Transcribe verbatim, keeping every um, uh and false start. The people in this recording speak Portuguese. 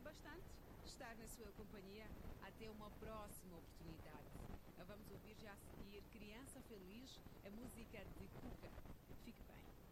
bastante estar na sua companhia. Até uma próxima oportunidade. Vamos ouvir já a seguir Criança Feliz, a música de Cuca. Fique bem.